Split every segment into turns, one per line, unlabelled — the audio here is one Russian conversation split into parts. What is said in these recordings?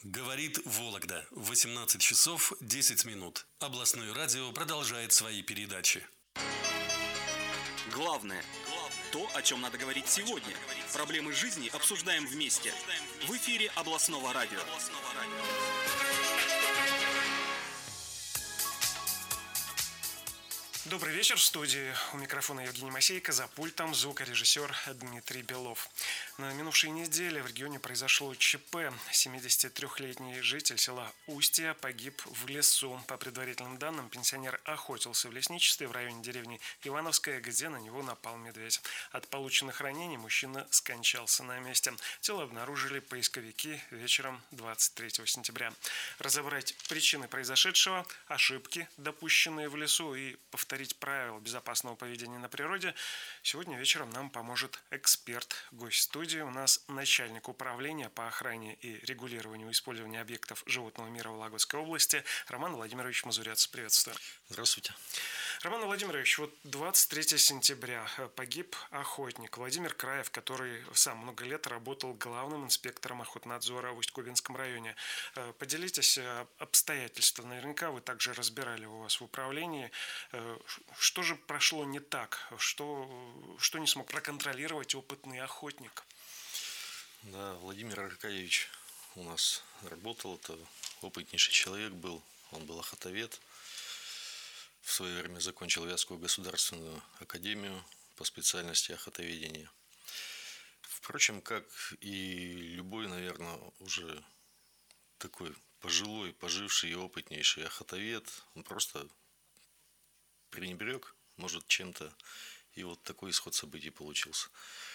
Говорит Вологда. 18 часов 10 минут. Областное радио продолжает свои передачи.
Главное. То, о чем надо говорить сегодня. Проблемы жизни обсуждаем вместе. В эфире областного радио.
Добрый вечер. В студии у микрофона Евгений Масейко, за пультом звукорежиссер Дмитрий Белов. На минувшей неделе в регионе произошло ЧП. 73-летний житель села Устья погиб в лесу. По предварительным данным, пенсионер охотился в лесничестве в районе деревни Ивановская, где на него напал медведь. От полученных ранений мужчина скончался на месте. Тело обнаружили поисковики вечером 23 сентября. Разобрать причины произошедшего, ошибки, допущенные в лесу, и повторить правила безопасного поведения на природе сегодня вечером нам поможет эксперт. Гость студии у нас начальник управления по охране и регулированию использования объектов животного мира в Вологодской области Роман Владимирович Мазурец. Приветствую.
Здравствуйте.
Роман Владимирович, 23 сентября погиб охотник Владимир Краев, который сам много лет работал главным инспектором охотнадзора в Усть-Кубинском районе. Поделитесь обстоятельствами. Наверняка вы также разбирали у вас в управлении. Что же прошло не так? Что не смог проконтролировать опытный охотник?
Да, Владимир Аркадьевич у нас работал. Это опытнейший человек был. Он был охотовед. В свое время закончил Вятскую государственную академию по специальности охотоведения. Впрочем, как и любой, наверное, уже такой пожилой, поживший и опытнейший охотовед, он просто пренебрег, может, чем-то, и вот такой исход событий получился.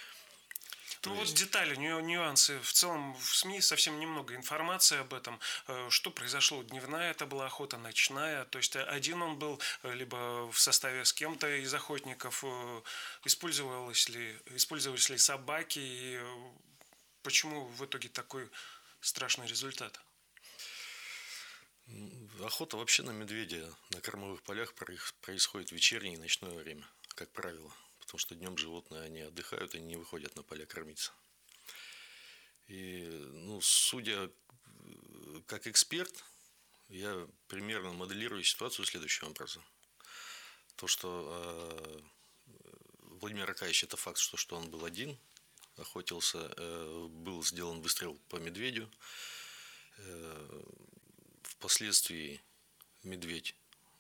Детали, нюансы. В целом в СМИ совсем немного информации об этом. Что произошло? Дневная это была охота, ночная? То есть один он был, либо в составе с кем-то из охотников? Использовались ли собаки? И почему в итоге такой страшный результат?
Охота вообще на медведя на кормовых полях происходит в вечернее и ночное время, как правило. Потому что днем животные, они отдыхают, они не выходят на поля кормиться. И, судя как эксперт, я примерно моделирую ситуацию следующим образом. То, что Владимир Аркадьевич, это факт, что он был один, охотился, был сделан выстрел по медведю. Впоследствии медведь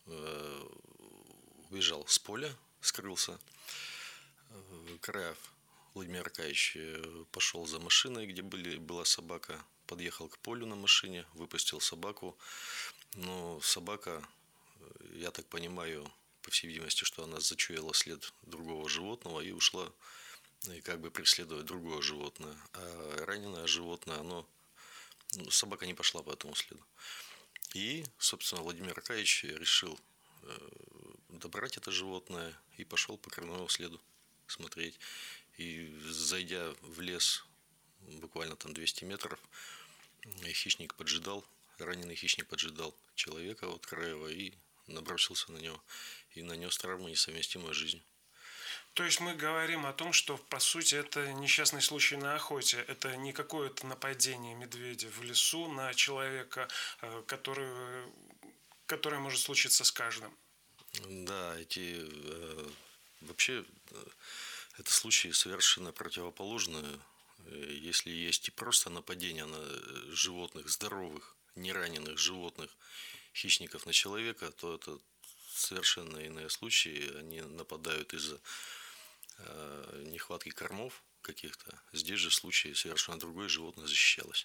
убежал с поля, скрылся. Краев Владимир Аркадьевич пошел за машиной, где была собака, подъехал к полю на машине, выпустил собаку. Но собака, я так понимаю, по всей видимости, что она зачуяла след другого животного и ушла, и как бы преследовать другое животное. А раненое животное, собака не пошла по этому следу. И, собственно, Владимир Аркадьевич решил добрать это животное и пошел по кормовому следу смотреть. И, зайдя в лес буквально там 200 метров, хищник поджидал, раненый хищник поджидал человека от Краева и набросился на него и нанес травму, несовместимую с жизнью.
То есть мы говорим о том, что по сути это несчастный случай на охоте, это не какое-то нападение медведя в лесу на человека, которое может случиться с каждым.
Да, вообще это случаи совершенно противоположные. Если есть и просто нападение на животных, здоровых, не раненых животных, хищников на человека, то это совершенно иные случаи. Они нападают из-за нехватки кормов каких-то. Здесь же случай совершенно другой, животное защищалось.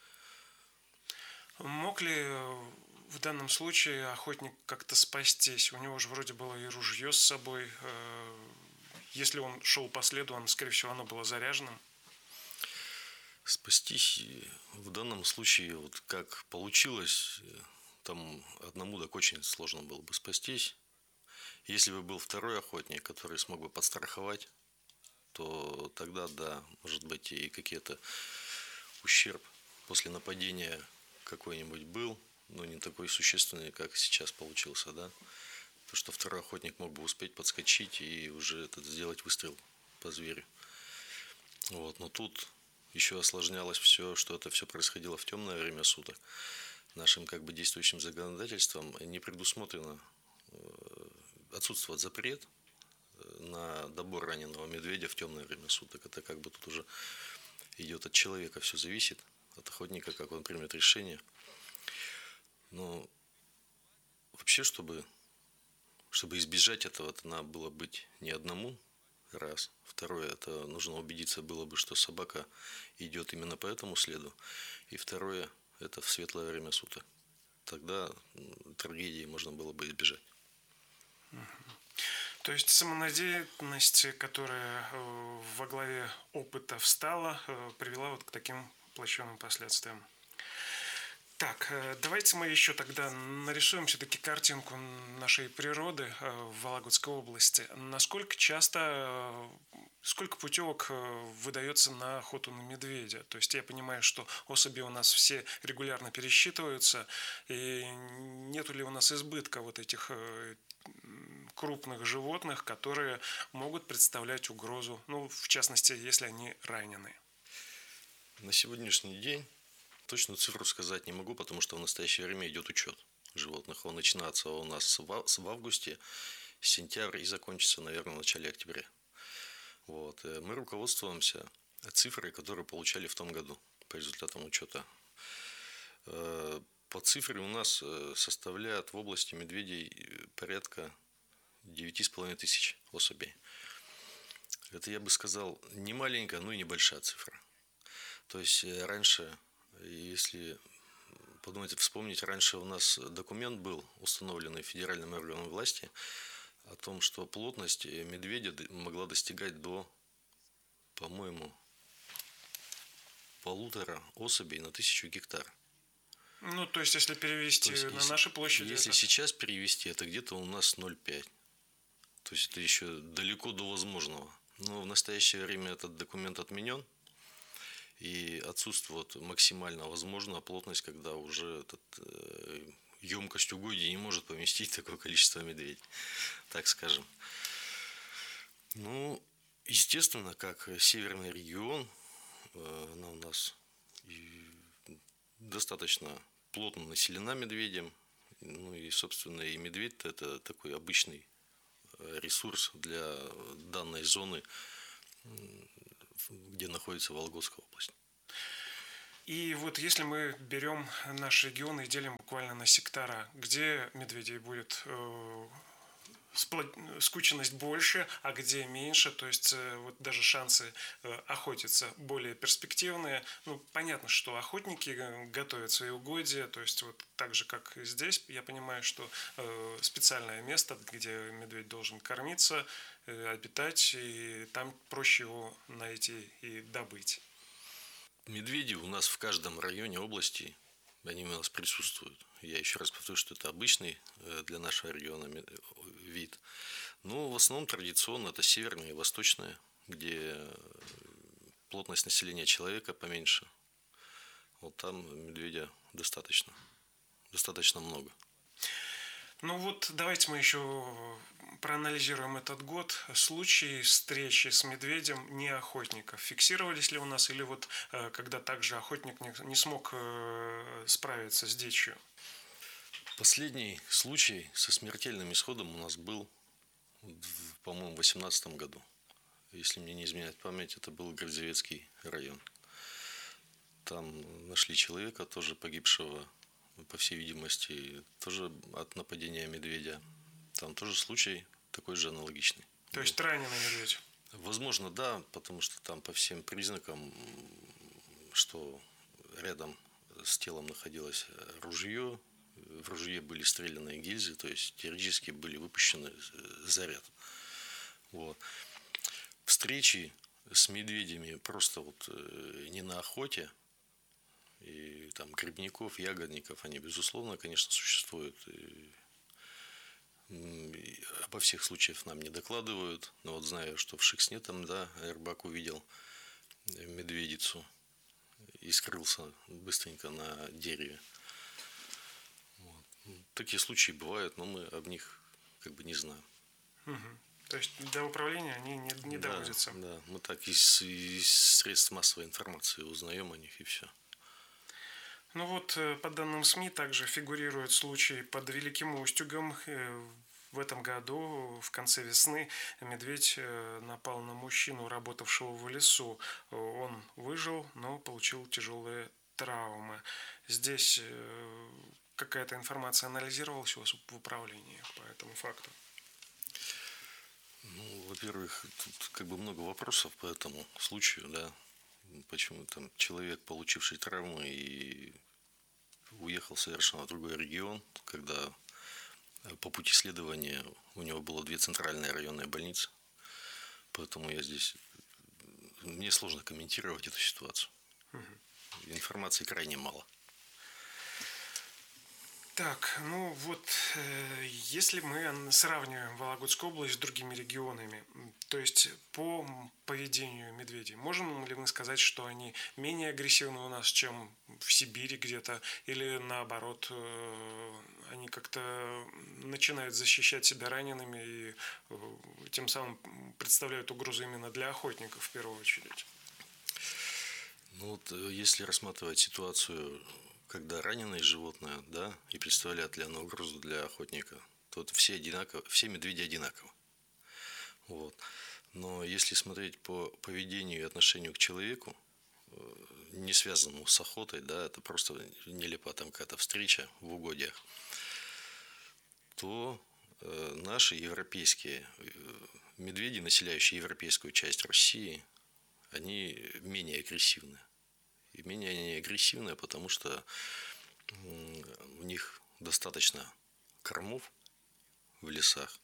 Мог ли в данном случае охотник как-то спастись? У него же вроде было и ружье с собой. Если он шел по следу, скорее всего, оно было заряженным.
Спастись в данном случае, как получилось, там одному так очень сложно было бы спастись. Если бы был второй охотник, который смог бы подстраховать, то тогда, да, может быть, и какие-то ущерб после нападения какой-нибудь был, но не такой существенный, как сейчас получился, да. Потому что второй охотник мог бы успеть подскочить и уже сделать выстрел по зверю. Но тут еще осложнялось все, что это все происходило в темное время суток. Нашим как бы действующим законодательством не предусмотрено, отсутствует запрет на добор раненого медведя в темное время суток. Это как бы тут уже идет от человека, все зависит, от охотника, как он примет решение. Но вообще, чтобы избежать этого, это надо было быть не одному, раз. Второе, это нужно убедиться было бы, что собака идет именно по этому следу. И второе, это в светлое время суток. Тогда трагедии можно было бы избежать.
То есть самонадеянность, которая во главе опыта встала, привела вот к таким плачевным последствиям. Так, давайте мы еще тогда нарисуем все-таки картинку нашей природы в Вологодской области. Насколько часто, сколько путевок выдается на охоту на медведя? То есть я понимаю, что особи у нас все регулярно пересчитываются, и нету ли у нас избытка вот этих крупных животных, которые могут представлять угрозу, ну, в частности, если они ранены?
На сегодняшний день точную цифру сказать не могу, потому что в настоящее время идет учет животных. Он начинается у нас в августе, сентябрь и закончится, наверное, в начале октября. Вот. Мы руководствуемся цифрой, которую получали в том году по результатам учета. По цифре у нас составляет в области медведей порядка 9,5 тысяч особей. Это, я бы сказал, не маленькая, но и небольшая цифра. То есть раньше, если подумать, вспомнить, раньше у нас документ был установленный федеральным органом власти о том, что плотность медведя могла достигать до, по-моему, 1,5 особей на 1000 гектар.
Ну, то есть, если перевести на наши площади...
Если сейчас перевести, это где-то у нас 0,5. То есть, это еще далеко до возможного. Но в настоящее время этот документ отменен. И отсутствует максимально возможная плотность, когда уже емкость угодий не может поместить такое количество медведей, так скажем. Ну, естественно, как северный регион, она у нас достаточно плотно населена медведем. Ну и, собственно, и медведь – это такой обычный ресурс для данной зоны, где находится Вологодская область.
И вот если мы берем наш регион и делим буквально на сектора, где медведей будет скученность больше, а где меньше, то есть вот даже шансы охотиться более перспективные. Ну, понятно, что охотники готовят свои угодья, то есть вот так же, как и здесь, я понимаю, что специальное место, где медведь должен кормиться, обитать, и там проще его найти и добыть.
Медведи у нас в каждом районе области, они у нас присутствуют. Я еще раз повторю, что это обычный для нашего региона вид. Но в основном традиционно это северные и восточные, где плотность населения человека поменьше. Вот там медведя достаточно много.
Ну вот давайте мы еще проанализируем этот год. Случаи встречи с медведем не охотников фиксировались ли у нас, или вот когда также охотник не смог справиться с дичью?
Последний случай со смертельным исходом у нас был, по-моему, в 2018 году. Если мне не изменяет память, это был Грязевецкий район. Там нашли человека, тоже погибшего, по всей видимости, тоже от нападения медведя. Там тоже случай такой же аналогичный.
То есть раненый медведь?
Возможно, да, потому что там по всем признакам, что рядом с телом находилось ружье, в ружье были стреляные гильзы, то есть теоретически были выпущены заряд. Вот. Встречи с медведями просто вот не на охоте, и там грибников, ягодников, они, безусловно, конечно, существуют. И обо всех случаях нам не докладывают. Но вот знаю, что в Шексне там, да, рыбак увидел медведицу и скрылся быстренько на дереве. Вот. Такие случаи бывают, но мы об них как бы не знаем.
То есть до управления они не
Да,
доводятся.
да, мы так из средств массовой информации узнаем о них и все.
Ну вот, по данным СМИ, также фигурирует случай под Великим Устюгом. В этом году, в конце весны, медведь напал на мужчину, работавшего в лесу. Он выжил, но получил тяжелые травмы. Здесь какая-то информация анализировалась у вас в управлении по этому факту?
Ну, во-первых, тут как бы много вопросов по этому случаю, да. Почему там человек, получивший травмы и уехал совершенно в другой регион, когда по пути следования у него было 2 центральные районные больницы. Поэтому мне сложно комментировать эту ситуацию. Информации крайне мало.
Так, ну вот, если мы сравниваем Вологодскую область с другими регионами, то есть по поведению медведей, можем ли мы сказать, что они менее агрессивны у нас, чем в Сибири где-то, или наоборот, они как-то начинают защищать себя ранеными и тем самым представляют угрозу именно для охотников в первую очередь?
Ну вот, если рассматривать ситуацию, когда раненое животное, да, и представляет ли оно угрозу для охотника, то это все медведи одинаковы. Вот. Но если смотреть по поведению и отношению к человеку, не связанному с охотой, да, это просто нелепая там какая-то встреча в угодьях, то наши европейские медведи, населяющие европейскую часть России, они менее агрессивны. И менее они агрессивные, потому что у них достаточно кормов в лесах,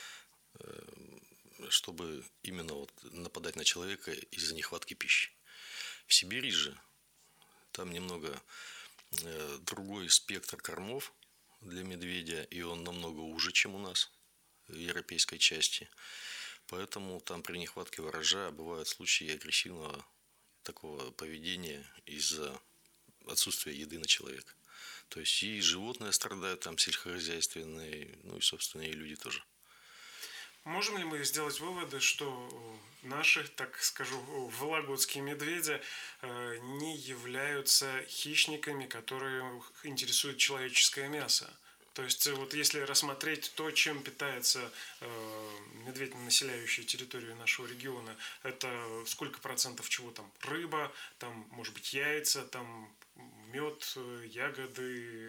чтобы именно вот нападать на человека из-за нехватки пищи. В Сибири же там немного другой спектр кормов для медведя, и он намного уже, чем у нас в европейской части. Поэтому там при нехватке урожая бывают случаи агрессивного такого поведения из-за отсутствия еды на человека. То есть и животные страдают там сельскохозяйственные, ну и, собственно, и люди тоже.
Можем ли мы сделать выводы, что наши, так скажу, вологодские медведи не являются хищниками, которые интересуют человеческое мясо? То есть вот если рассмотреть то, чем питается медведь, населяющий территорию нашего региона, это сколько процентов чего там? Рыба, там, может быть, яйца, там мед, ягоды.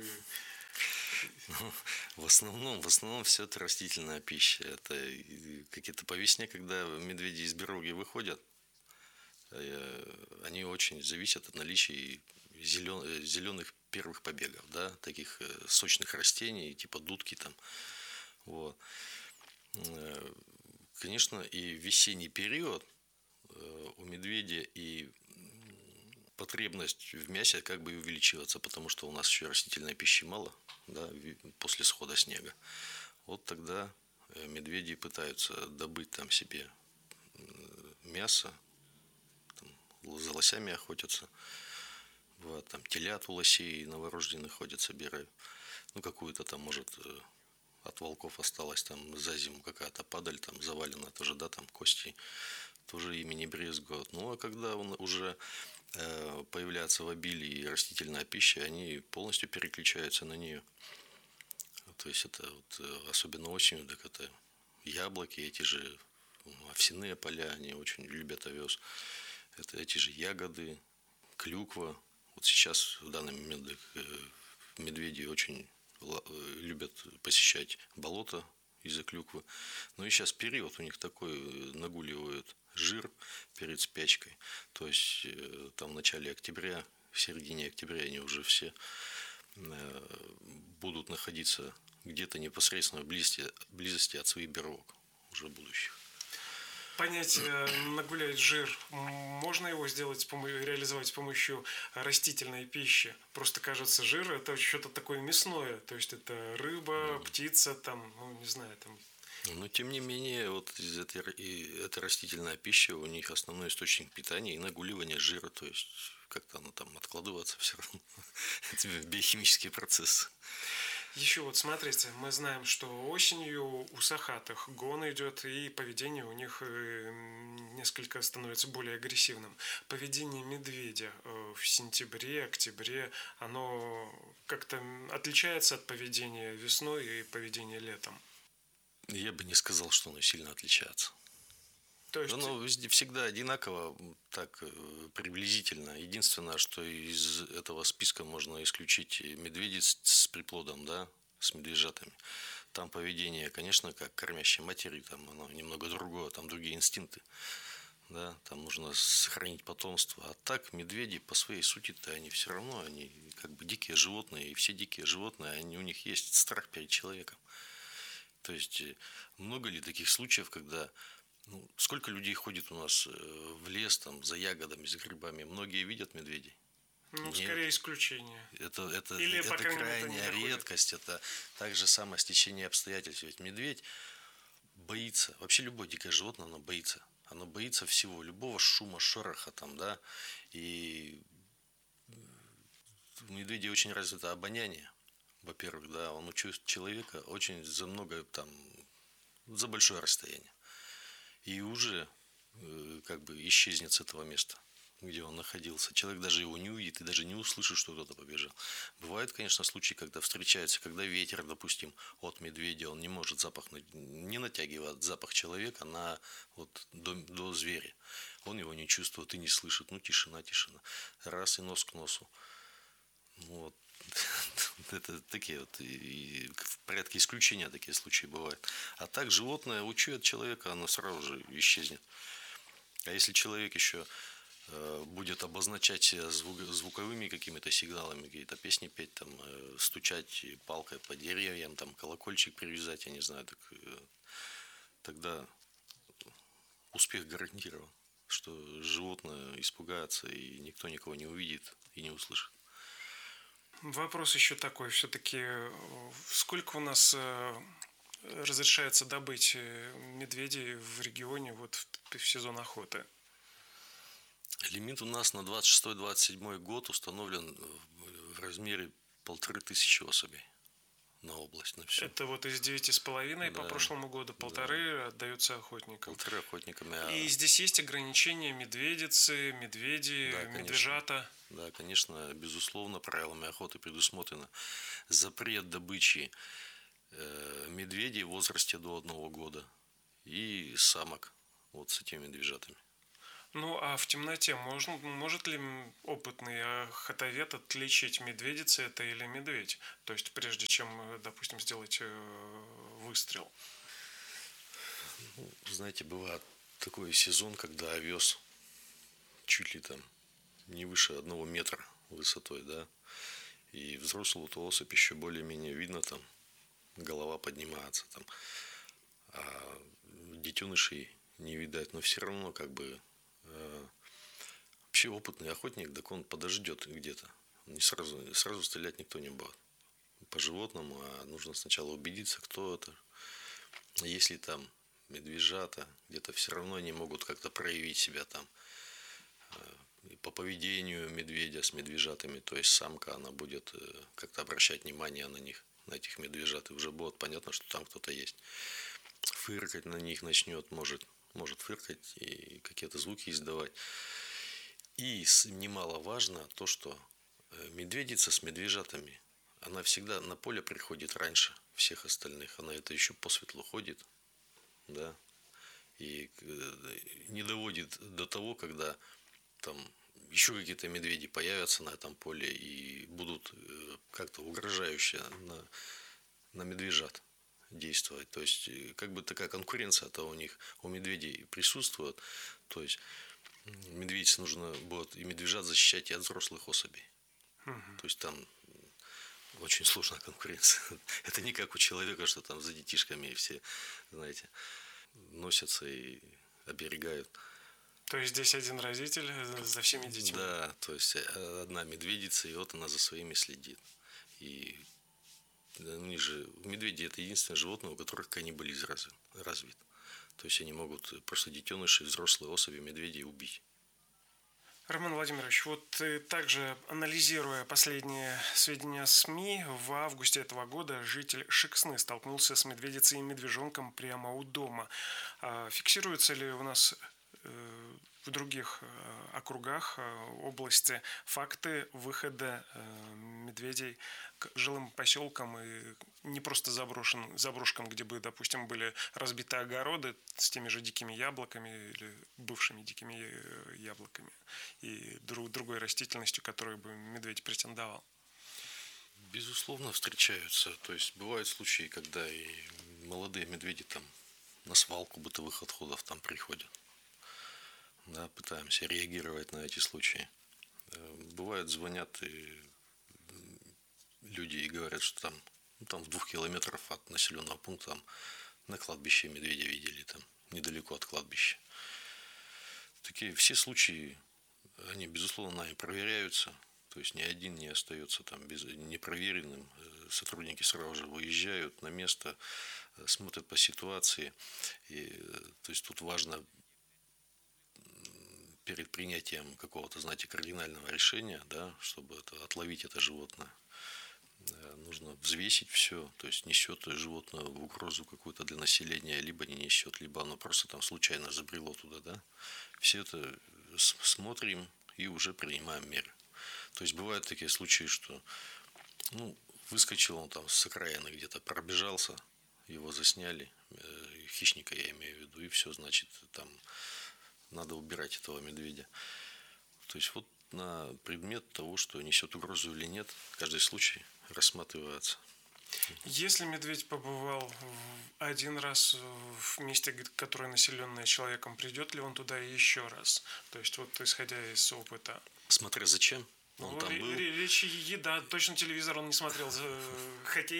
В основном все это растительная пища. Это какие-то по весне, когда медведи из бероги выходят, они очень зависят от наличия зеленых первых побегов, да, таких сочных растений, типа дудки там. Вот. Конечно, и в весенний период у медведя и потребность в мясе как бы увеличиваться, потому что у нас еще растительной пищи мало, да, после схода снега. Вот тогда медведи пытаются добыть там себе мясо, там, за лосями охотятся, вот, там телят у лосей новорожденных ходят, собирают. Ну, какую-то там, может, от волков осталась там за зиму какая-то падаль, там завалена тоже, да, там кости, тоже ими не брезгуют. Ну, а когда он уже появляется в обилии растительная пища, они полностью переключаются на нее. То есть это вот, особенно осенью, так это яблоки, эти же овсяные поля, они очень любят овес. Это эти же ягоды, клюква. Вот сейчас в данный момент медведи очень любят посещать болото из-за клюквы. Но и сейчас период у них такой, нагуливают жир перед спячкой. То есть там в начале октября, в середине октября они уже все будут находиться где-то непосредственно в близости от своих беровок уже будущих.
Понятие нагулять жир, можно его сделать, реализовать с помощью растительной пищи? Просто кажется, жир это что-то такое мясное, то есть это рыба, птица, там, ну не знаю, там.
Но тем не менее, вот эта растительная пища, у них основной источник питания и нагуливание жира, то есть как-то оно там откладывается все равно, это биохимический процесс.
Еще вот смотрите, мы знаем, что осенью у сахатых гон идет, и поведение у них несколько становится более агрессивным. Поведение медведя в сентябре, октябре, оно как-то отличается от поведения весной и поведения летом.
Я бы не сказал, что оно сильно отличается.
То есть...
Оно везде всегда одинаково, так приблизительно. Единственное, что из этого списка можно исключить медведей с приплодом, да, с медвежатами. Там поведение, конечно, как кормящей матери, там оно немного другое, там другие инстинкты. Да, там нужно сохранить потомство. А так медведи по своей сути-то они все равно, они как бы дикие животные, и все дикие животные, у них есть страх перед человеком. То есть много ли таких случаев, когда сколько людей ходит у нас в лес там, за ягодами, за грибами? Многие видят медведей?
Ну,
Нет.
Скорее исключение.
Это
мере,
крайняя редкость, это так же самое стечение обстоятельств. Ведь медведь боится, вообще любое дикое животное, оно боится. Оно боится всего, любого шума, шороха там, да. И у медведей очень развито обоняние. Во-первых, да, он учует человека очень за много там, за большое расстояние. И уже как бы исчезнет с этого места, где он находился. Человек даже его не увидит и даже не услышит, что кто-то побежал. Бывают, конечно, случаи, когда встречаются, когда ветер, допустим, от медведя, он не может не натягивает запах человека до зверя. Он его не чувствует и не слышит. Тишина, тишина. Раз и нос к носу. Вот. Это такие вот, и в порядке исключения такие случаи бывают. А так животное учует человека, оно сразу же исчезнет. А если человек еще будет обозначать себя звуковыми какими-то сигналами, какие-то песни петь, там, стучать палкой по деревьям, там, колокольчик привязать, я не знаю, тогда успех гарантирован, что животное испугается и никто никого не увидит и не услышит.
Вопрос еще такой, все-таки сколько у нас разрешается добыть медведей в регионе вот в сезон охоты?
Лимит у нас на 26-27 год установлен в размере 1500 особей на область, на все.
Это вот из 9,5
Да,
по прошлому году, 1,5 отдаются охотникам.
1,5 охотникам.
И здесь есть ограничения медведицы, медведи,
Да,
медвежата.
Да, конечно, безусловно, правилами охоты предусмотрено запрет добычи медведей в возрасте до 1 года и самок вот с этими медвежатами.
Ну, а в темноте может ли опытный охотовед отличить, медведица это или медведь? То есть, прежде чем, допустим, сделать выстрел?
Знаете, бывает такой сезон, когда овес чуть ли там не выше 1 метра высотой, да, и взрослую-то особь еще более-менее видно, там, голова поднимается, там, а детенышей не видать, но все равно, как бы, вообще опытный охотник, так он подождет где-то, не сразу стрелять никто не будет по животному, а нужно сначала убедиться, кто это, если там медвежата, где-то все равно они могут как-то проявить себя там, по поведению медведя с медвежатами, то есть самка, она будет как-то обращать внимание на них, на этих медвежат, и уже будет понятно, что там кто-то есть. Фыркать на них начнет, может фыркать и какие-то звуки издавать. И немаловажно то, что медведица с медвежатами, она всегда на поле приходит раньше всех остальных, она это еще по светлу ходит, да, и не доводит до того, когда там еще какие-то медведи появятся на этом поле и будут как-то угрожающе на медвежат действовать. То есть, как бы такая конкуренция-то у медведей присутствует. То есть, медведице нужно будет и медвежат защищать и от взрослых особей. То есть, там очень сложная конкуренция. Это не как у человека, что там за детишками все, знаете, носятся и оберегают.
То есть здесь один родитель за всеми детьми?
Да, то есть одна медведица, и вот она за своими следит. И медведи это единственное животное, у которых каннибализм развит. То есть они могут просто детеныши, взрослые особи медведей убить.
Роман Владимирович, вот также анализируя последние сведения СМИ, в августе этого года житель Шексны столкнулся с медведицей и медвежонком прямо у дома. Фиксируются ли у нас в других округах области факты выхода медведей к жилым поселкам и не просто заброшкам, где бы, допустим, были разбиты огороды с теми же дикими яблоками или бывшими дикими яблоками и другой растительностью, которой бы медведь претендовал?
Безусловно, встречаются. То есть бывают случаи, когда и молодые медведи там на свалку бытовых отходов там приходят. Да, пытаемся реагировать на эти случаи. Бывает, звонят и люди и говорят, что там, там в 2 километрах от населенного пункта там, на кладбище медведя видели, там недалеко от кладбища. Такие все случаи, они, безусловно, нами проверяются. То есть ни один не остается там непроверенным. Сотрудники сразу же выезжают на место, смотрят по ситуации. И, то есть тут важно перед принятием какого-то, знаете, кардинального решения, да, чтобы отловить это животное, нужно взвесить все, то есть несет животное угрозу какую-то для населения, либо не несет, либо оно просто там случайно забрело туда, да. Все это смотрим и уже принимаем меры. То есть бывают такие случаи, что выскочил он там с окраины где-то, пробежался, его засняли, хищника я имею в виду, и все, значит, там надо убирать этого медведя. То есть вот на предмет того, что несет угрозу или нет, каждый случай рассматривается.
Если медведь побывал один раз в месте, которое населенное человеком, придет ли он туда еще раз? То есть вот исходя из опыта.
Смотря зачем. Он там был.
Речь еда, точно телевизор он не смотрел, за хоккей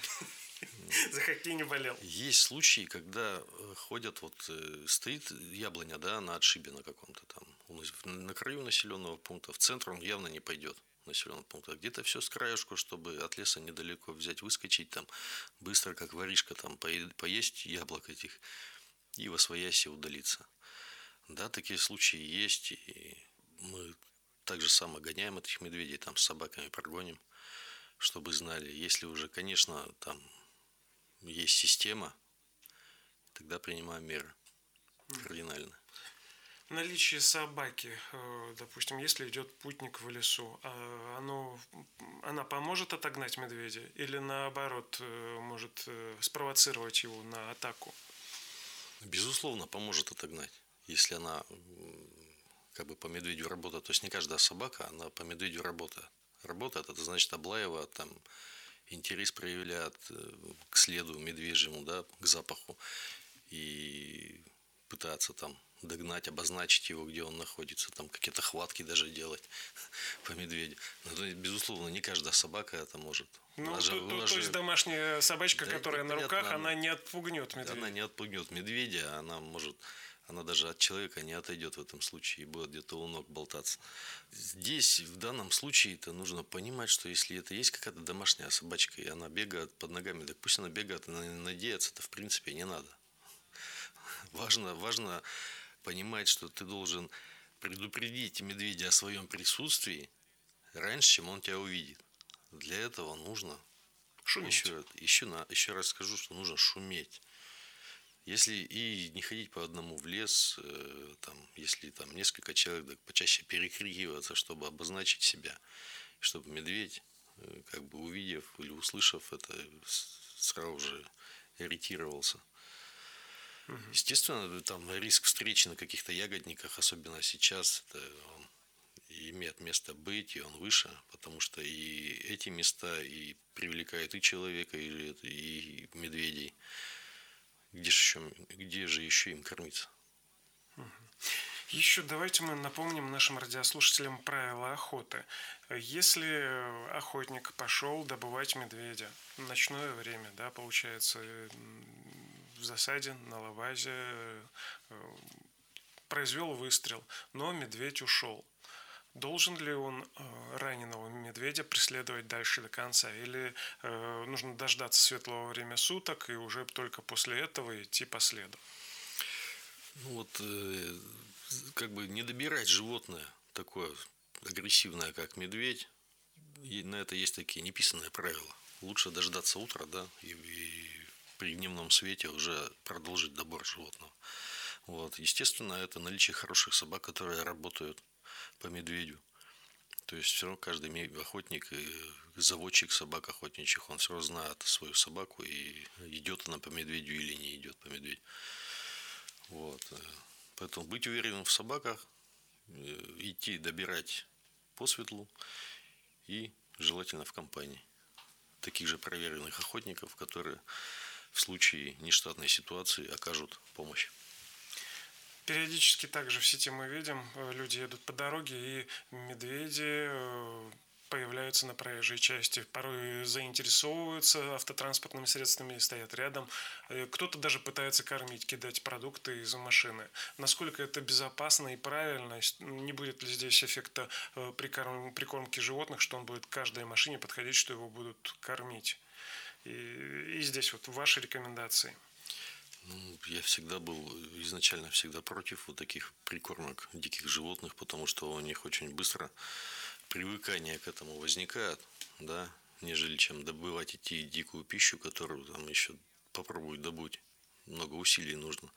не болел.
Есть случаи, когда ходят, вот стоит яблоня, да, на отшибе на каком-то там, на краю населенного пункта, в центр он явно не пойдет населенного пункта. Где-то все с краешку, чтобы от леса недалеко взять, выскочить там, быстро, как воришка, там, поесть яблок этих и восвояси удалиться. Да, такие случаи есть, и мы так же само гоняем этих медведей, там, с собаками прогоним, чтобы знали, если уже, конечно, там есть система, тогда принимаем меры кардинально.
Наличие собаки, допустим, если идет путник в лесу, она поможет отогнать медведя или наоборот может спровоцировать его на атаку?
Безусловно, поможет отогнать, если она как бы по медведю работает. То есть не каждая собака, она по медведю работает. Работает, это значит облаивает, там, интерес проявляет к следу медвежьему, да, к запаху, и пытаться там догнать, обозначить его, где он находится, там какие-то хватки даже делать по медведю. Но, безусловно, не каждая собака это может.
То есть домашняя собачка, которая на руках, она не отпугнет медведя.
Она не отпугнет медведя, она даже от человека не отойдет в этом случае и будет где-то у ног болтаться. Здесь, в данном случае, это нужно понимать, что если это есть какая-то домашняя собачка, и она бегает под ногами, так пусть она бегает, надеяться это в принципе не надо. Важно понимать, что ты должен предупредить медведя о своем присутствии раньше, чем он тебя увидит. Для этого нужно шуметь. Еще раз скажу, что нужно шуметь. Если и не ходить по одному в лес, там, если там несколько человек, так почаще перекрикиваться, чтобы обозначить себя, чтобы медведь, как бы увидев или услышав это, сразу же иритировался. Естественно, там риск встречи на каких-то ягодниках, особенно сейчас, это он имеет место быть, и он выше, потому что и эти места и привлекают и человека, и медведей. Где же еще им кормиться?
Еще давайте мы напомним нашим радиослушателям правила охоты. Если охотник пошел добывать медведя в ночное время, да, получается, в засаде, на лабазе, произвел выстрел, но медведь ушел. Должен ли он раненого медведя преследовать дальше до конца? Или нужно дождаться светлого времени суток и уже только после этого идти по следу?
Как бы не добирать животное такое агрессивное, как медведь, и на это есть такие неписанные правила. Лучше дождаться утра, да, и при дневном свете уже продолжить добор животного. Вот. Естественно, это наличие хороших собак, которые работают по медведю. То есть все равно каждый охотник и заводчик собак охотничьих, он все равно знает свою собаку и идет она по медведю или не идет по медведю. Вот. Поэтому быть уверенным в собаках, идти добирать по светлу и желательно в компании таких же проверенных охотников, которые в случае нештатной ситуации окажут помощь.
Периодически также в сети мы видим, люди едут по дороге, и медведи появляются на проезжей части. Порой заинтересовываются автотранспортными средствами и стоят рядом. Кто-то даже пытается кормить, кидать продукты из машины. Насколько это безопасно и правильно? Не будет ли здесь эффекта прикормки животных, что он будет к каждой машине подходить, что его будут кормить? И здесь вот ваши рекомендации.
Я изначально всегда против вот таких прикормок диких животных, потому что у них очень быстро привыкание к этому возникает, да, нежели чем идти дикую пищу, которую там еще попробовать добыть. Много усилий нужно.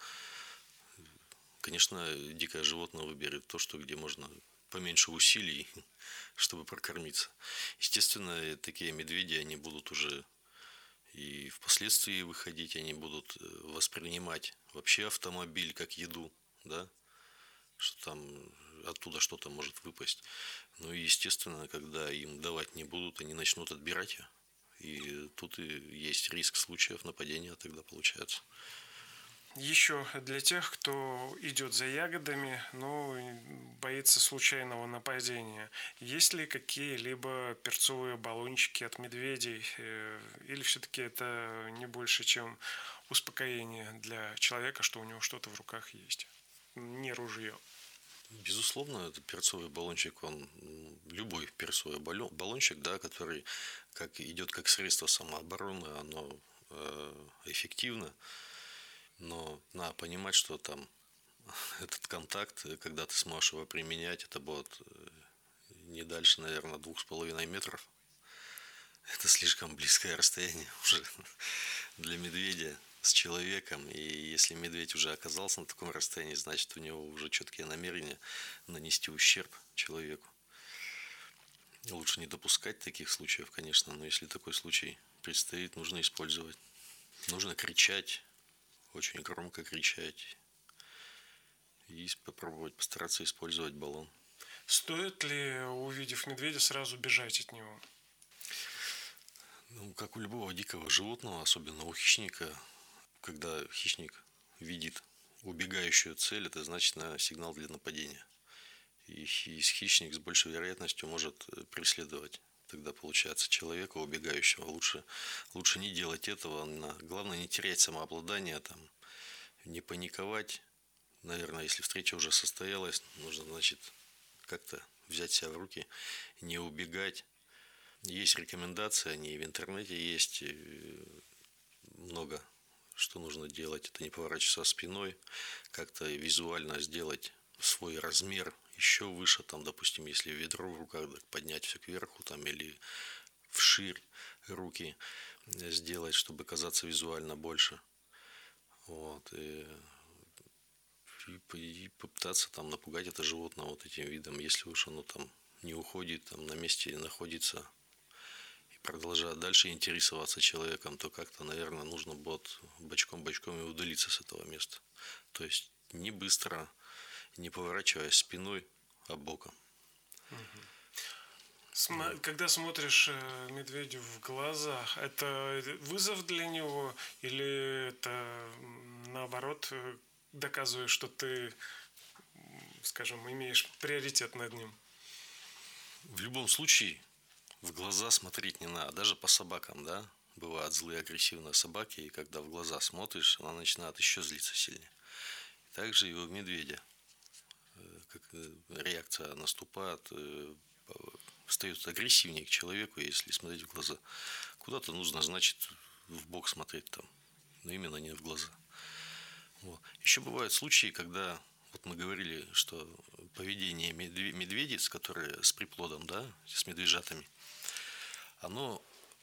Конечно, дикое животное выберет то, где можно поменьше усилий, чтобы прокормиться. Естественно, такие медведи, они будут уже и впоследствии выходить, они будут воспринимать вообще автомобиль как еду, да, что там оттуда что-то может выпасть. Ну и естественно, когда им давать не будут, они начнут отбирать ее. И тут и есть риск случаев нападения тогда получается.
Еще для тех, кто идет за ягодами, но боится случайного нападения, есть ли какие-либо перцовые баллончики от медведей, или все-таки это не больше, чем успокоение для человека, что у него что-то в руках есть, не ружье?
Безусловно, это перцовый баллончик, любой перцовый баллончик, да, который идет как средство самообороны, оно эффективно. Но надо понимать, что там этот контакт, когда ты сможешь его применять, это будет не дальше, наверное, 2,5 метров. Это слишком близкое расстояние уже для медведя с человеком. И если медведь уже оказался на таком расстоянии, значит, у него уже четкие намерения нанести ущерб человеку. Лучше не допускать таких случаев, конечно, но если такой случай предстоит, нужно использовать. Нужно кричать. Очень громко кричать и попробовать постараться использовать баллон.
Стоит ли, увидев медведя, сразу бежать от него?
Как у любого дикого животного, особенно у хищника, когда хищник видит убегающую цель, это значит сигнал для нападения. И хищник с большей вероятностью может преследовать. Тогда получается человека убегающего. Лучше не делать этого. Главное не терять самообладание, не паниковать. Наверное, если встреча уже состоялась, нужно, как-то взять себя в руки, не убегать. Есть рекомендации, они в интернете есть много, что нужно делать. Это не поворачиваться спиной, как-то визуально сделать свой размер еще выше, допустим, если ведро в руках, поднять все кверху, или вширь руки сделать, чтобы казаться визуально больше. Вот. И попытаться напугать это животное этим видом. Если уж оно не уходит, на месте находится и продолжает дальше интересоваться человеком, то как-то, наверное, нужно будет бочком-бочком и удалиться с этого места. То есть не быстро, не поворачиваясь спиной, а боком.
Когда смотришь медведю в глаза, это вызов для него или это наоборот доказывает, что ты, скажем, имеешь приоритет над ним?
В любом случае в глаза смотреть не надо, даже по собакам, да? Бывают злые агрессивные собаки, и когда в глаза смотришь, она начинает еще злиться сильнее. Также и у медведя, как реакция наступает, встает агрессивнее к человеку, если смотреть в глаза. Куда-то нужно, в бок смотреть но именно не в глаза. Вот. Еще бывают случаи, когда вот мы говорили, что поведение медведиц, которые с приплодом, да, с медвежатами, оно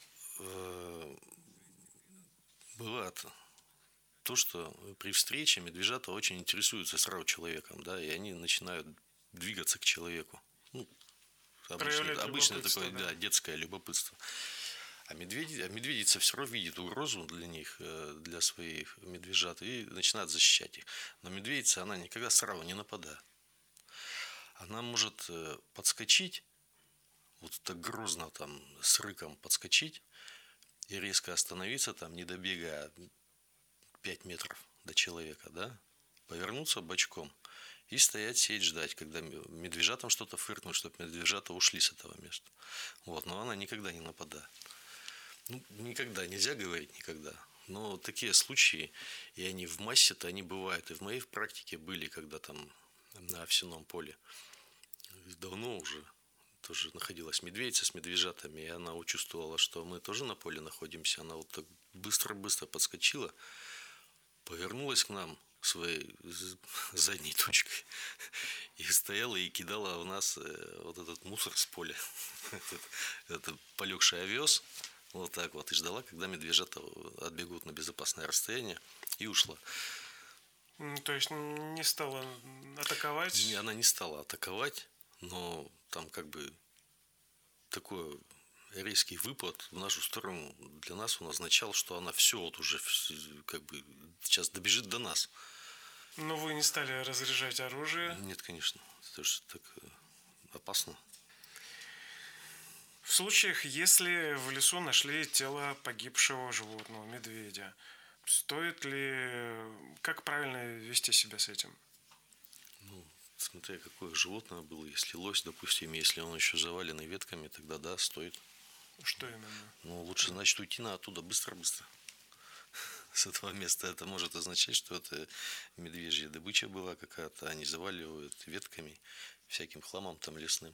бывает то, что при встрече медвежата очень интересуются сразу человеком, да, и они начинают двигаться к человеку. Ну, обычное такое, да, детское любопытство. А медведица все равно видит угрозу для них, для своих медвежат, и начинает защищать их. Но медведица, она никогда сразу не нападает. Она может подскочить, вот так грозно там с рыком подскочить и резко остановиться, там, не добегая 5 метров до человека, да, повернуться бочком и стоять, сидеть, ждать, когда медвежатам что-то фыркнут, чтобы медвежата ушли с этого места. Вот, но она никогда не нападает. Ну, никогда, нельзя говорить никогда. Но такие случаи, и они в массе-то, они бывают. И в моей практике были, когда там на овсяном поле давно уже тоже находилась медведица с медвежатами, и она учувствовала, что мы тоже на поле находимся. Она вот так быстро-быстро подскочила, повернулась к нам своей задней точкой и стояла и кидала в нас вот этот мусор с поля, этот полегший овес, вот так вот, и ждала, когда медвежата отбегут на безопасное расстояние, и ушла.
То есть не стала атаковать?
Она не стала атаковать, но там как бы такой резкий выпад в нашу сторону для нас он означал, что она все вот уже как бы сейчас добежит до нас.
Но вы не стали разряжать оружие?
Нет, конечно. Это же так опасно.
В случаях, если в лесу нашли тело погибшего животного, медведя, стоит ли, как правильно вести себя с этим?
Ну, смотря какое животное было. Если лось, допустим, если он еще заваленный ветками, тогда да, стоит.
Что именно?
Ну, лучше, значит, уйти на оттуда быстро-быстро. С этого места это может означать, что это медвежья добыча была какая-то. Они заваливают ветками, всяким хламом там лесным.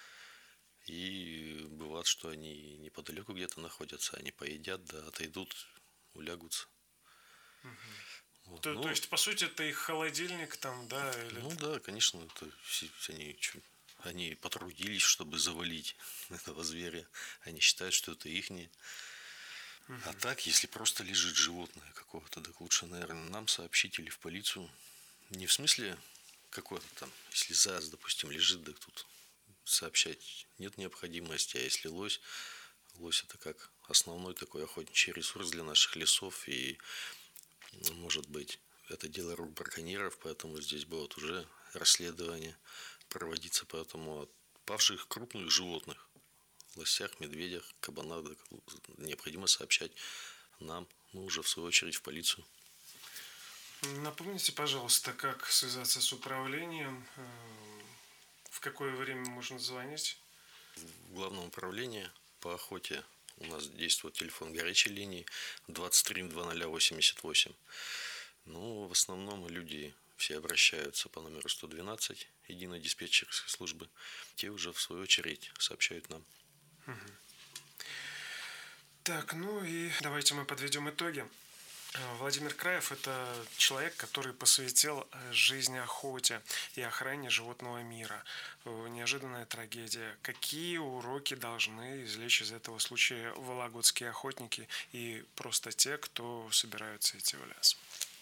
И бывает, что они неподалеку где-то находятся, они поедят, да, отойдут, улягутся. Вот.
То есть, по сути, это их холодильник там, да? Или...
Ну да, конечно, это они потрудились, чтобы завалить этого зверя. Они считают, что это ихнее. А так, если просто лежит животное какого-то, так лучше, наверное, нам сообщить или в полицию. Не в смысле какой-то там, если заяц, допустим, лежит, так тут сообщать нет необходимости. А если лось это как основной такой охотничий ресурс для наших лесов. И, может быть, это дело рук браконьеров, поэтому здесь будут уже расследования проводиться. Поэтому от павших крупных животных, лосях, медведях, кабанах, необходимо сообщать нам, ну, уже в свою очередь в полицию.
Напомните, пожалуйста, как связаться с управлением, в какое время можно звонить?
В главном управлении по охоте у нас действует телефон горячей линии 23 00 88. Ну, в основном люди все обращаются по номеру 112 единой диспетчерской службы. Те уже в свою очередь сообщают нам.
Так, ну и давайте мы подведем итоги. Владимир Краев – это человек, который посвятил жизни охоте и охране животного мира. Неожиданная трагедия. Какие уроки должны извлечь из этого случая вологодские охотники и просто те, кто собираются идти в лес?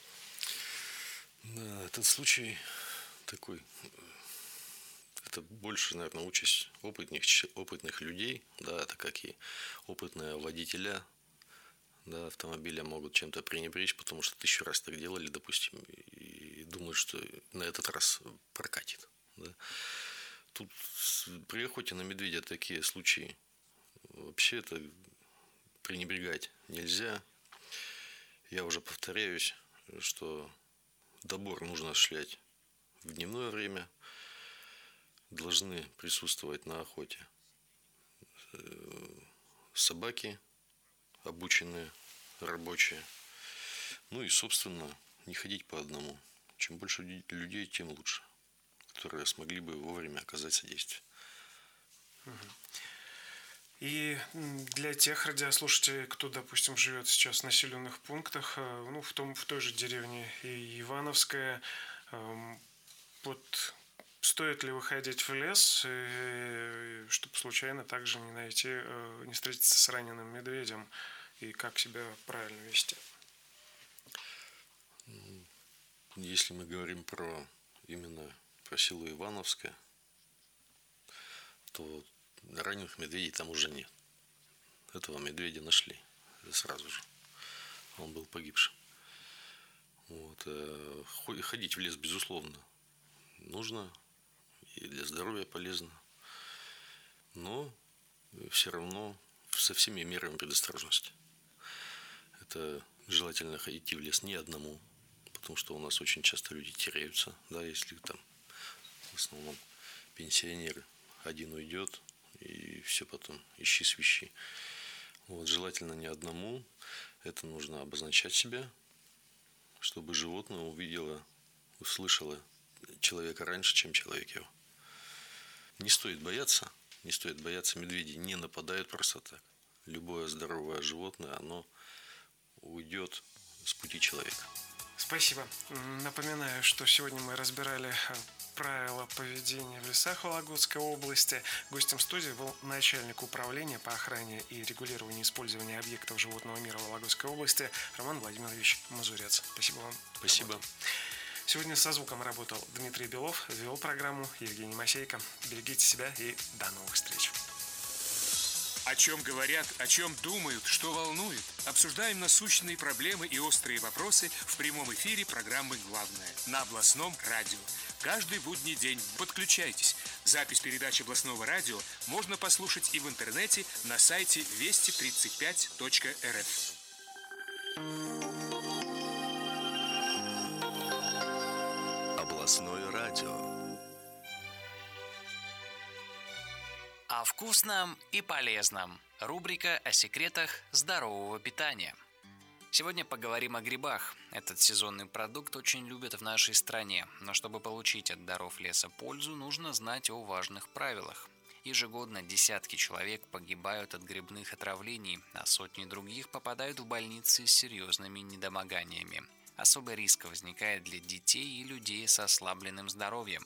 Да, этот случай такой, это больше, наверное, участь опытных людей, да, это как и опытные водителя, да, автомобиля могут чем-то пренебречь, потому что 1000 раз так делали, допустим, и думают, что на этот раз прокатит. Да. Тут при охоте на медведя такие случаи вообще это пренебрегать нельзя. Я уже повторяюсь, что добор нужно осуществлять в дневное время. Должны присутствовать на охоте собаки, обученные, рабочие. Ну и, собственно, не ходить по одному. Чем больше людей, тем лучше, которые смогли бы вовремя оказать содействие.
И для тех радиослушателей, кто, допустим, живет сейчас в населенных пунктах, ну, в той же деревне и Ивановская, Вот стоит ли выходить в лес, чтобы случайно также не найти, не встретиться с раненым медведем, и как себя правильно вести?
Если мы говорим именно про село Ивановское, то раненых медведей там уже нет. Этого медведя нашли сразу же. Он был погибшим. Вот. Ходить в лес, безусловно, нужно. И для здоровья полезно. Но все равно со всеми мерами предосторожности. Это желательно идти в лес не одному, потому что у нас очень часто люди теряются, да, если там в основном пенсионеры. Один уйдет, и все потом ищи свищи. Вот, желательно не одному. Это нужно обозначать себя, чтобы животное увидело, услышало человека раньше, чем человек его. Не стоит бояться медведей, не нападают просто так. Любое здоровое животное, оно уйдет с пути человека.
Спасибо. Напоминаю, что сегодня мы разбирали правила поведения в лесах Вологодской области. Гостем студии был начальник управления по охране и регулированию использования объектов животного мира Вологодской области Роман Владимирович Мазурец. Спасибо вам.
Спасибо.
Сегодня со звуком работал Дмитрий Белов, вел программу Евгений Масейко. Берегите себя и до новых встреч.
О чем говорят, о чем думают, что волнует. Обсуждаем насущные проблемы и острые вопросы в прямом эфире программы «Главное» на областном радио. Каждый будний день подключайтесь. Запись передач областного радио можно послушать и в интернете на сайте вести35.рф.
Областное радио.
О вкусном и полезном. Рубрика о секретах здорового питания. Сегодня поговорим о грибах. Этот сезонный продукт очень любят в нашей стране, но чтобы получить от даров леса пользу, нужно знать о важных правилах. Ежегодно десятки человек погибают от грибных отравлений, а сотни других попадают в больницы с серьезными недомоганиями. Особый риск возникает для детей и людей с ослабленным здоровьем.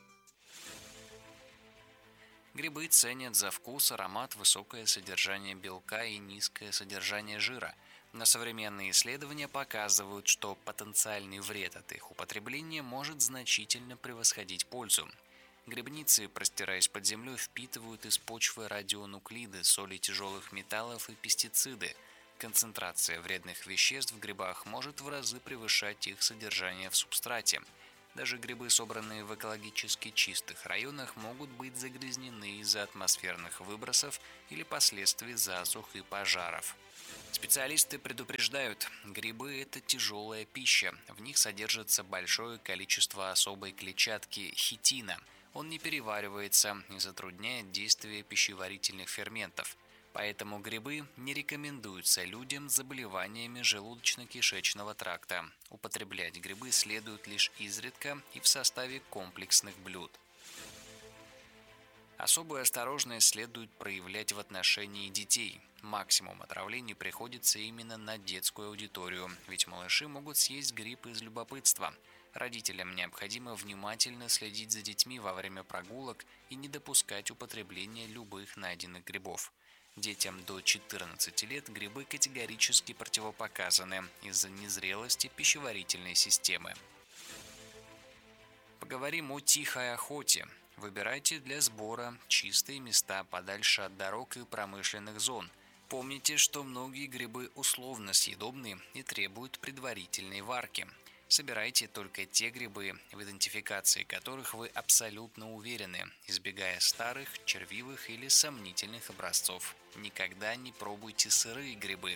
Грибы ценят за вкус, аромат, высокое содержание белка и низкое содержание жира. Но современные исследования показывают, что потенциальный вред от их употребления может значительно превосходить пользу. Грибницы, простираясь под землей, впитывают из почвы радионуклиды, соли тяжелых металлов и пестициды. Концентрация вредных веществ в грибах может в разы превышать их содержание в субстрате. Даже грибы, собранные в экологически чистых районах, могут быть загрязнены из-за атмосферных выбросов или последствий засух и пожаров. Специалисты предупреждают, грибы – это тяжелая пища, в них содержится большое количество особой клетчатки – хитина. Он не переваривается и затрудняет действие пищеварительных ферментов. Поэтому грибы не рекомендуются людям с заболеваниями желудочно-кишечного тракта. Употреблять грибы следует лишь изредка и в составе комплексных блюд. Особую осторожность следует проявлять в отношении детей. Максимум отравлений приходится именно на детскую аудиторию, ведь малыши могут съесть гриб из любопытства. Родителям необходимо внимательно следить за детьми во время прогулок и не допускать употребления любых найденных грибов. Детям до 14 лет грибы категорически противопоказаны из-за незрелости пищеварительной системы. Поговорим о тихой охоте. Выбирайте для сбора чистые места подальше от дорог и промышленных зон. Помните, что многие грибы условно съедобны и требуют предварительной варки. Собирайте только те грибы, в идентификации которых вы абсолютно уверены, избегая старых, червивых или сомнительных образцов. Никогда не пробуйте сырые грибы.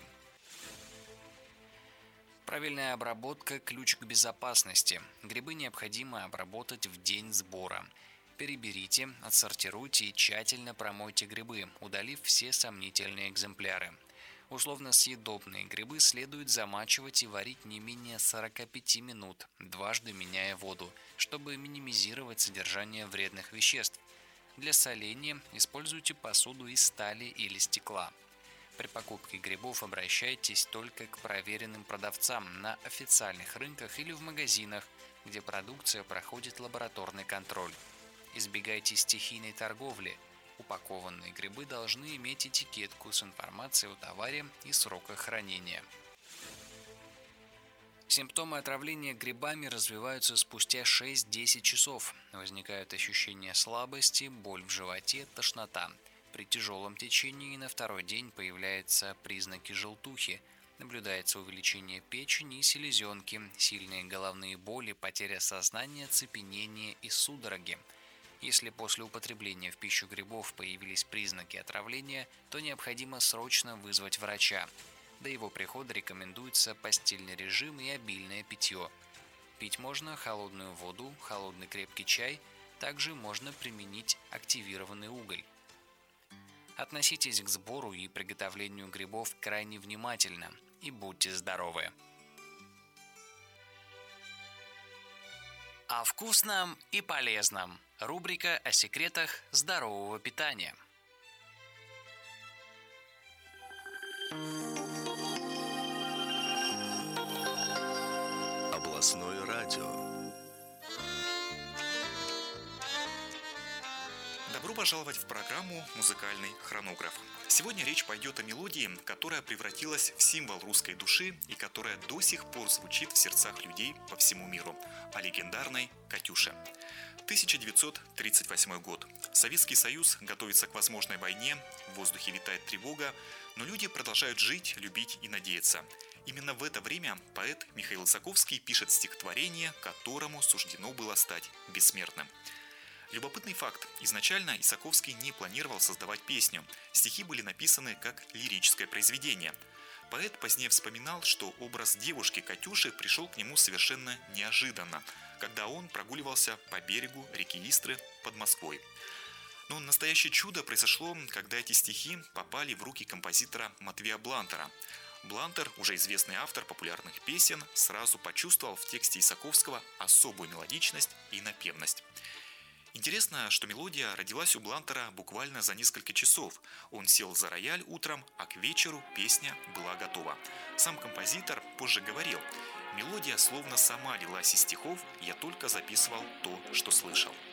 Правильная обработка – ключ к безопасности. Грибы необходимо обработать в день сбора. Переберите, отсортируйте и тщательно промойте грибы, удалив все сомнительные экземпляры. Условно-съедобные грибы следует замачивать и варить не менее 45 минут, дважды меняя воду, чтобы минимизировать содержание вредных веществ. Для соления используйте посуду из стали или стекла. При покупке грибов обращайтесь только к проверенным продавцам на официальных рынках или в магазинах. где продукция проходит лабораторный контроль. Избегайте стихийной торговли. Упакованные грибы должны иметь этикетку с информацией о товаре и сроках хранения. Симптомы отравления грибами развиваются спустя 6-10 часов. Возникают ощущения слабости, боль в животе, тошнота. При тяжелом течении на второй день появляются признаки желтухи. Наблюдается увеличение печени и селезенки, сильные головные боли, потеря сознания, цепенение и судороги. Если после употребления в пищу грибов появились признаки отравления, то необходимо срочно вызвать врача. До его прихода рекомендуется постельный режим и обильное питье. Пить можно холодную воду, холодный крепкий чай, также можно применить активированный уголь. Относитесь к сбору и приготовлению грибов крайне внимательно и будьте здоровы! О вкусном и полезном. Рубрика о секретах здорового питания.
Областное радио.
Добро пожаловать в программу «Музыкальный хронограф». Сегодня речь пойдет о мелодии, которая превратилась в символ русской души и которая до сих пор звучит в сердцах людей по всему миру, о легендарной «Катюше». 1938 год. Советский Союз готовится к возможной войне, в воздухе витает тревога, но люди продолжают жить, любить и надеяться. Именно в это время поэт Михаил Исаковский пишет стихотворение, которому суждено было стать бессмертным. Любопытный факт. Изначально Исаковский не планировал создавать песню. Стихи были написаны как лирическое произведение. Поэт позднее вспоминал, что образ девушки Катюши пришел к нему совершенно неожиданно, когда он прогуливался по берегу реки Истры под Москвой. Но настоящее чудо произошло, когда эти стихи попали в руки композитора Матвея Блантера. Блантер, уже известный автор популярных песен, сразу почувствовал в тексте Исаковского особую мелодичность и напевность. Интересно, что мелодия родилась у Блантера буквально за несколько часов. Он сел за рояль утром, а к вечеру песня была готова. Сам композитор позже говорил: «Мелодия словно сама лилась из стихов, я только записывал то, что слышал».